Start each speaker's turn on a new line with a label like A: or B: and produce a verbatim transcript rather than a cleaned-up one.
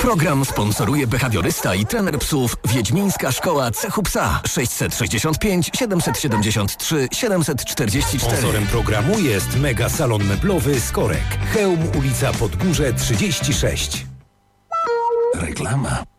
A: Program sponsoruje behawiorysta i trener psów Wiedźmińska Szkoła Cechu Psa. sześćset sześćdziesiąt pięć, siedemset siedemdziesiąt trzy, siedemset czterdzieści cztery.
B: Sponsorem programu jest Mega Salon Meblowy Skorek. Chełm, ulica Podgórze trzydzieści sześć.
C: Reklama.